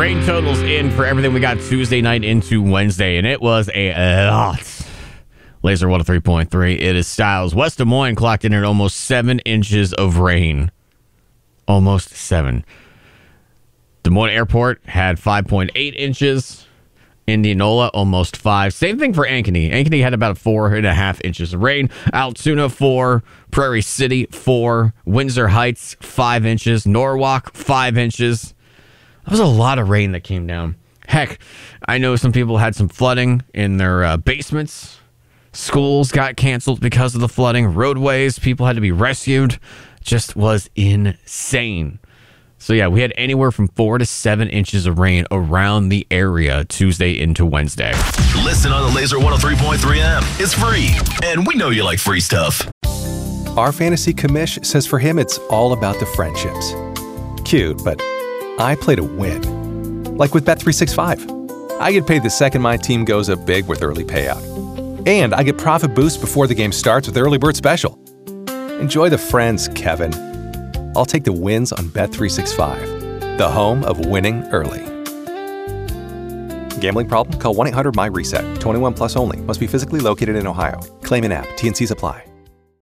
rain totals in for everything we got Tuesday night into Wednesday, and it was a lot. Laser 103.3. It is Styles. West Des Moines clocked in at almost 7 inches of rain. Almost 7. Des Moines Airport had 5.8 inches. Indianola, almost 5. Same thing for Ankeny. Ankeny had about 4.5 inches of rain. Altoona, 4. Prairie City, 4. Windsor Heights, 5 inches. Norwalk, 5 inches. That was a lot of rain that came down. Heck, I know some people had some flooding in their basements. Schools got canceled because of the flooding. Roadways, people had to be rescued. Just was insane. So, yeah, we had anywhere from 4 to 7 inches of rain around the area Tuesday into Wednesday. Listen on the Laser 103.3 M. It's free, and we know you like free stuff. Our fantasy commish says for him it's all about the friendships. Cute, but I play to win. Like with Bet365. I get paid the second my team goes up big with early payout. And I get profit boost before the game starts with Early Bird Special. Enjoy the friends, Kevin. I'll take the wins on Bet365, the home of winning early. Gambling problem? Call 1-800-MY-RESET. 21 plus only. Must be physically located in Ohio. Claim in app. T&Cs apply.